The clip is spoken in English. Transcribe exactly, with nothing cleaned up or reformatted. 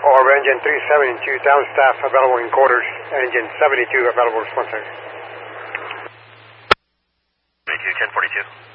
Orb engine three seventy-two, down staff available in quarters, engine seventy-two available response. seventy-two, ten forty-two.